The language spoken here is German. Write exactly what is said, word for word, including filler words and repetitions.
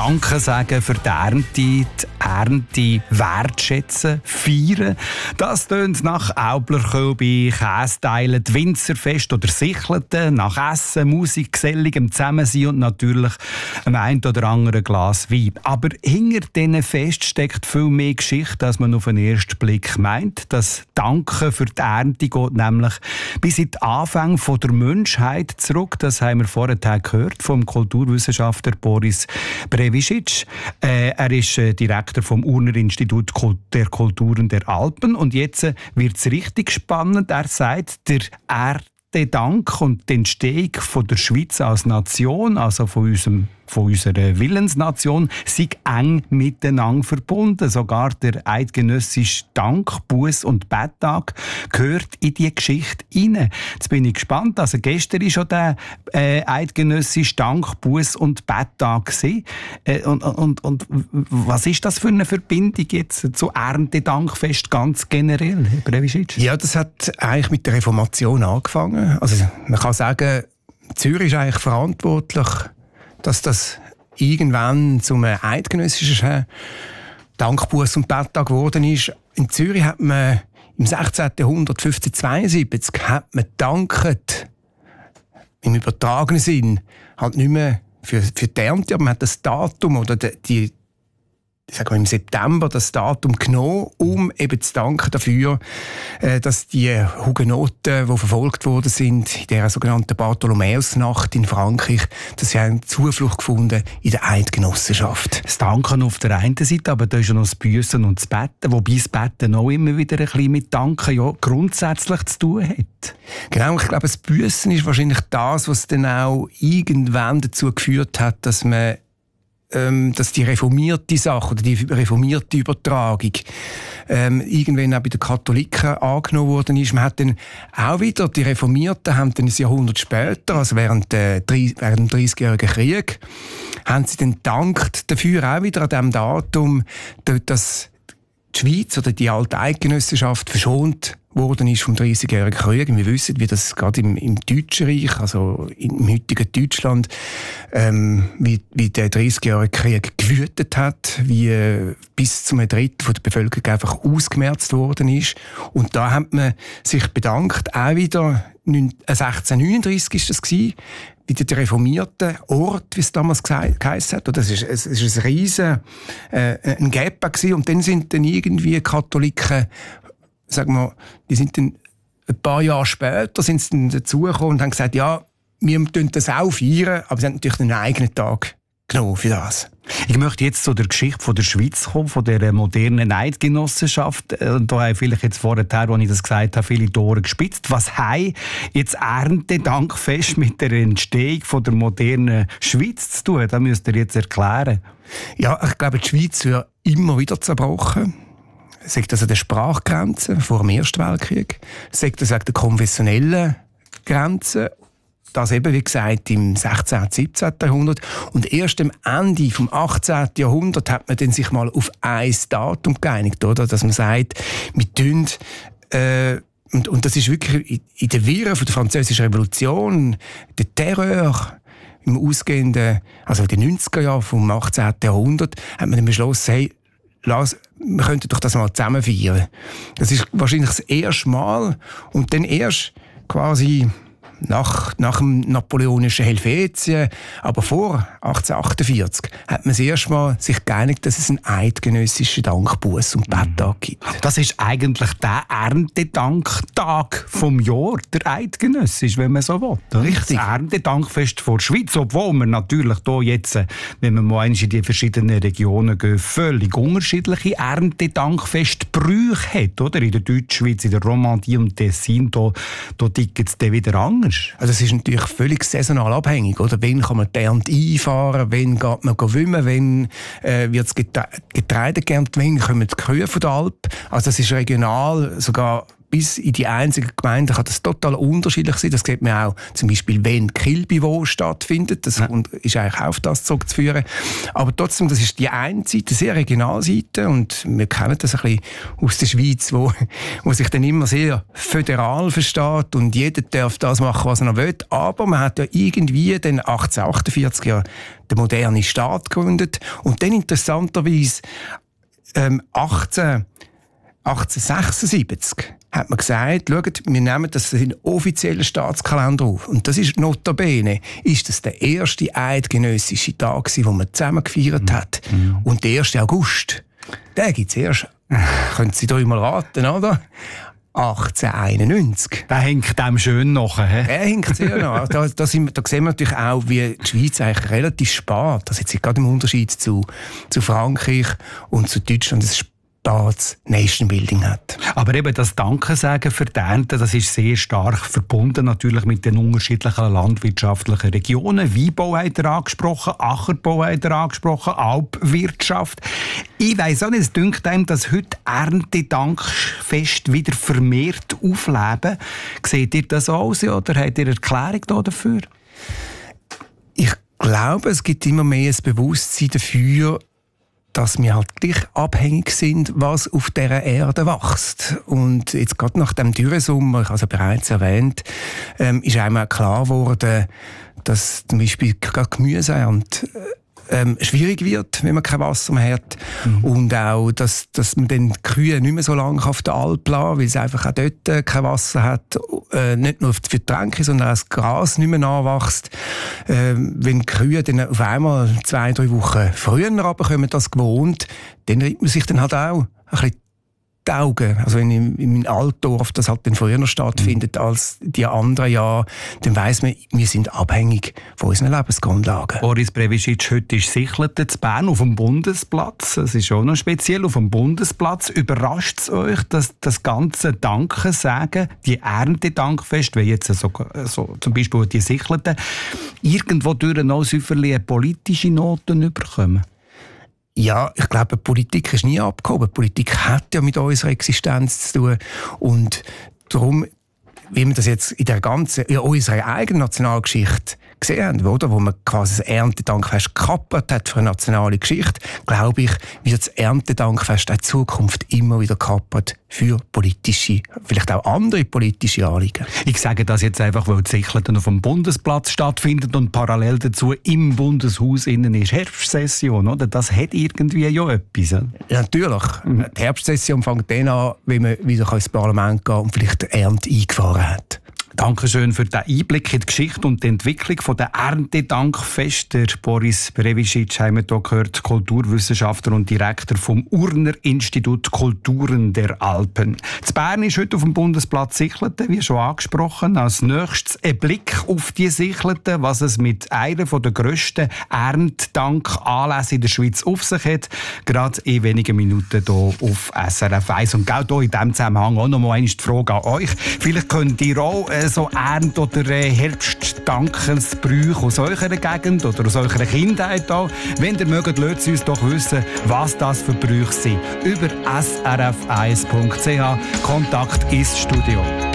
Danke sagen für die Ernte, die Ernte wertschätzen, feiern. Das tönt nach Aublerkölbi, Kästeilen, die Winzerfest oder Sichelten, nach Essen, Musik, geselligem Zusammensein und natürlich einem ein oder anderen Glas Wein. Aber hinter diesen Fest steckt viel mehr Geschichte, als man auf den ersten Blick meint. Das Danke für die Ernte geht nämlich bis in die Anfänge der Menschheit zurück. Das haben wir vorher gehört vom Kulturwissenschaftler Boris Brevicic. Äh, er ist äh, Direktor vom Urner Institut der Kulturen der Alpen. Und jetzt äh, wird es richtig spannend. Er sagt, der Erntedank und die Entstehung von der Schweiz als Nation, also von unserem von unserer Willensnation, sind eng miteinander verbunden. Sogar der eidgenössische Dank-, Buß- und Betttag gehört in diese Geschichte hinein. Jetzt bin ich gespannt. Also gestern war schon der äh, eidgenössische Dank-, Buß- und Betttag. Äh, und, und, und was ist das für eine Verbindung jetzt zu Erntedankfest ganz generell, Herr Brevicic? Ja, das hat eigentlich mit der Reformation angefangen. Also man kann sagen, Zürich ist eigentlich verantwortlich, dass das irgendwann zum eidgenössischen Dank-, Buß- und Betttag geworden ist. In Zürich hat man im sechzehnten Jahrhundert, fünfzehnhundertzweiundsiebzig, hat man gedankt, im übertragenen Sinn, halt nicht mehr für, für die Ernte, aber man hat das Datum oder die, die sagen wir im September das Datum genommen, um eben zu danken dafür, dass die Hugenoten, die verfolgt worden sind, in der sogenannten Bartholomäusnacht in Frankreich, dass sie haben Zuflucht gefunden in der Eidgenossenschaft. Das Danken auf der einen Seite, aber da ist ja noch das Büssen und das Betten, wobei das Betten auch immer wieder ein bisschen mit Danken ja grundsätzlich zu tun hat. Genau, ich glaube, das Büssen ist wahrscheinlich das, was dann auch irgendwann dazu geführt hat, dass man Ähm, dass die reformierte Sache oder die reformierte Übertragung ähm, irgendwann auch bei den Katholiken angenommen worden ist. Man hat dann auch wieder, die Reformierten haben dann ein Jahrhundert später, also während, äh, während dem dreißigjährigen Krieg, haben sie dann gedankt dafür auch wieder an diesem Datum, dass die Schweiz oder die alte Eidgenossenschaft verschont worden ist vom dreißigjährigen Krieg. Wir wissen, wie das gerade im, im Deutschen Reich, also im heutigen Deutschland, ähm, wie, wie der dreißigjährige Krieg gewütet hat, wie äh, bis zum Drittel von der Bevölkerung einfach ausgemerzt worden ist. Und da hat man sich bedankt, auch wieder sechzehnhundertneununddreissig ist das gewesen, bei den reformierten Ort, wie es damals geheißen hat. Das ist, es ist ein riesen äh, ein Gap gewesen. Und dann sind dann irgendwie Katholiken, sagen wir, die sind dann ein paar Jahre später sind sie dann dazugekommen und haben gesagt, ja, wir tun das auch feiern, aber sie haben natürlich einen eigenen Tag genommen für das. Ich möchte jetzt zu der Geschichte von der Schweiz kommen, von der modernen Eidgenossenschaft. Und da habe ich vielleicht jetzt vorher, als ich das gesagt habe, viele Tore gespitzt. Was haben jetzt Erntedankfest mit der Entstehung von der modernen Schweiz zu tun? Das müsst ihr jetzt erklären. Ja, ich glaube, die Schweiz wird immer wieder zerbrochen. Sagt das an der Sprachgrenze vor dem Ersten Weltkrieg, sagt das an der konfessionellen Grenze, das eben, wie gesagt, im sechzehnten, siebzehnten Jahrhundert. Und erst am Ende des achtzehnten Jahrhunderts hat man dann sich mal auf ein Datum geeinigt, oder? Dass man sagt, wir tun, äh, und, und das ist wirklich in der Wirren von der Französischen Revolution, der Terror, im ausgehenden, also in den neunziger Jahren vom achtzehnten Jahrhundert, hat man dann beschlossen, hey, lass, wir könnten doch das mal zusammen feiern. Das ist wahrscheinlich das erste Mal und dann erst quasi nach, nach dem napoleonischen Helvetien, aber vor achtzehnhundertachtundvierzig, hat man das erste Mal sich geeinigt, dass es einen eidgenössischen Dank-, Buß- und Betttag gibt. Das ist eigentlich der Erntedanktag vom Jahr, der eidgenössisch, wenn man so will. Richtig. Das Erntedankfest vor der Schweiz, obwohl man natürlich hier jetzt, wenn man mal in die verschiedenen Regionen geht, völlig unterschiedliche Erntedankfestbrüche hat, oder? In der Deutschschweiz, in der Romandie und Tessin, da, da ticket es dann wieder anders. Also es ist natürlich völlig saisonal abhängig, oder? Wann kann man die Ernte einfahren, wann geht man wimmen, wann äh, wird das Getreide geerntet, wann kommen die Kühe von der Alp. Also das ist regional sogar bis in die einzelnen Gemeinden kann das total unterschiedlich sein. Das sieht man auch zum Beispiel, wenn Kilby-Wo stattfindet. Das ja. ist eigentlich auf das zurückzuführen. Aber trotzdem, das ist die eine Seite, sehr Regionalseite. Und wir kennen das ein bisschen aus der Schweiz, wo, wo sich dann immer sehr föderal versteht und jeder darf das machen, was er noch will. Aber man hat ja irgendwie den achtzehnhundertachtundvierzig ja den modernen Staat gegründet. Und dann interessanterweise ähm, achtzehn achtzehnhundertsechsundsiebzig hat man gesagt, schaut, wir nehmen das in den offiziellen Staatskalender auf. Und das ist notabene, ist das der erste eidgenössische Tag, den man zusammen gefeiert hat. Mhm. Und der erste August, den gibt es erst, können Sie da mal raten, oder? achtzehnhunderteinundneunzig. Der hängt dem schön nach. He? Der hängt sehr nach. Da, da, sind wir, da sehen wir natürlich auch, wie die Schweiz eigentlich relativ spät, das ist gerade im Unterschied zu, zu Frankreich und zu Deutschland, das Nation Building hat. Aber eben das Dankesagen für die Ernte, das ist sehr stark verbunden natürlich mit den unterschiedlichen landwirtschaftlichen Regionen. Weinbau hat er angesprochen, Ackerbau hat er angesprochen, Alpwirtschaft. Ich weiss auch nicht, es dünkt einem, dass heute Erntedankfest wieder vermehrt aufleben. Seht ihr das aus oder habt ihr eine Erklärung dafür? Ich glaube, es gibt immer mehr ein Bewusstsein dafür, dass wir halt gleich abhängig sind, was auf dieser Erde wächst. Und jetzt gerade nach dem Dürresommer, ich habe es bereits erwähnt, ähm, ist einmal klar geworden, dass zum Beispiel gerade Gemüseernte ähm, schwierig wird, wenn man kein Wasser mehr hat. Mhm. Und auch, dass, dass man den Kühe nicht mehr so lange auf der Alp lassen, weil es einfach auch dort äh, kein Wasser hat. Äh, nicht nur für die Tränke, sondern auch das Gras nicht mehr nachwächst. Äh, wenn die Kühe dann auf einmal zwei, drei Wochen früher runterkommen als gewohnt, dann reibt man sich dann halt auch ein bisschen die Augen. Also wenn in, in meinem Altdorf das halt dann früher stattfindet mhm. als die anderen Jahre, dann weiss man, wir sind abhängig von unseren Lebensgrundlagen. Boris Brevicic, heute ist Sichlete in Bern auf dem Bundesplatz. Das ist auch noch speziell. Auf dem Bundesplatz überrascht es euch, dass das ganze Dankesagen, die Erntedankfest, wie jetzt so, so zum Beispiel die Sichlete, irgendwo durch noch eine politische Noten bekommen? Ja, ich glaube, Politik ist nie abgehoben. Politik hat ja mit unserer Existenz zu tun. Und darum, wie wir das jetzt in der ganzen, in unserer eigenen Nationalgeschichte gesehen haben, oder, wo man quasi das Erntedankfest gekapert hat für eine nationale Geschichte, glaube ich, wird das Erntedankfest in Zukunft immer wieder gekapert für politische, vielleicht auch andere politische Anliegen. Ich sage das jetzt einfach, weil die Sichleten auf dem Bundesplatz stattfindet und parallel dazu im Bundeshaus innen ist Herbstsession, oder? Das hat irgendwie ja etwas. Oder? Ja, natürlich. Mhm. Die Herbstsession fängt dann an, wenn man wieder ins Parlament gehen und vielleicht die Ernte eingefahren hat. Dankeschön für den Einblick in die Geschichte und die Entwicklung der Erntedankfeste. Boris Brevicic haben wir hier gehört, Kulturwissenschaftler und Direktor vom Urner Institut Kulturen der Alpen. In Bern ist heute auf dem Bundesplatz Sichlete, wie schon angesprochen. Als nächstes ein Blick auf die Sichlete, was es mit einer der grössten Erntedankanlässe in der Schweiz auf sich hat. Gerade in wenigen Minuten hier auf S R F eins. Und genau hier in diesem Zusammenhang auch noch mal die Frage an euch. Vielleicht könnt ihr auch äh, so Ernte- oder äh, Herbstdankensbrüche aus eurer Gegend oder aus eurer Kindheit auch. Wenn ihr mögt, lasst uns doch wissen, was das für Brüche sind. Über s r f eins punkt c h. Kontakt ins Studio.